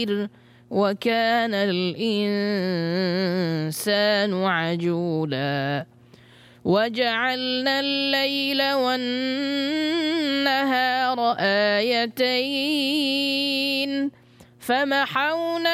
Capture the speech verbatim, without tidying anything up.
وكان الإنسان عجولا وجعلنا الليل والنهار آيتين فمحونا